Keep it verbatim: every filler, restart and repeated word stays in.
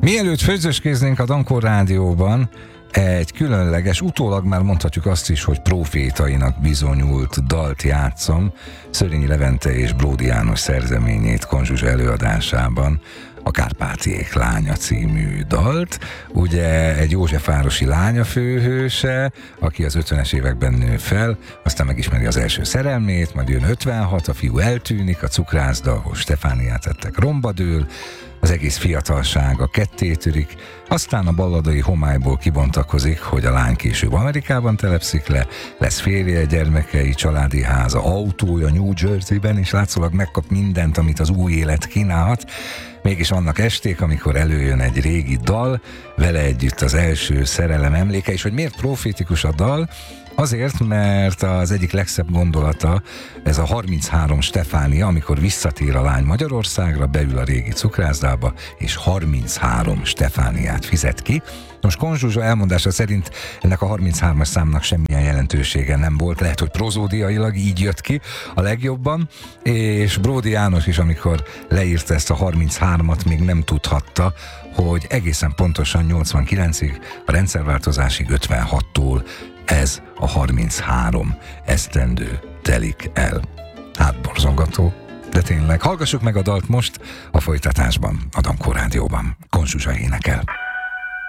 Mielőtt főzőskéznénk a Dankor Rádióban, egy különleges, utólag már mondhatjuk azt is, hogy profétainak bizonyult dalt játszom, Szörényi Levente és Bródi János szerzeményét Konzsuzsa előadásában, a Kárpátiék lánya című dalt. Ugye egy józsefvárosi lánya főhőse, aki az ötvenes években nő fel, aztán megismeri az első szerelmét, majd jön ötvenhat, a fiú eltűnik, a cukrászda, ahol Stefániát tettek, romba dől, az egész fiatalsága kettétörik, aztán a balladai homályból kibontakozik, hogy a lány később Amerikában telepszik le, lesz férje, gyermekei, családi háza, autója New Jerseyben, és látszólag megkap mindent, amit az új élet kínálhat. Mégis vannak esték, amikor előjön egy régi dal, vele együtt az első szerelem emléke, és hogy miért profétikus a dal? Azért, mert az egyik legszebb gondolata ez a harminchárom Stefánia, amikor visszatér a lány Magyarországra, beül a régi cukrászdába, és harminchárom Stefániát fizet ki. Most Konzsuzsa elmondása szerint ennek a harminchármas számnak semmilyen jelentősége nem volt, lehet, hogy prozódiailag így jött ki a legjobban, és Bródi János is, amikor leírta ezt a harminchármat, még nem tudhatta, hogy egészen pontosan nyolcvankilencig, a rendszerváltozásig ötvenhattól ez a harminchárom esztendő telik el. Hát borzongató, de tényleg. Hallgassuk meg a dalt most a folytatásban, a Dankor Rádióban. Konzsuzsa énekel.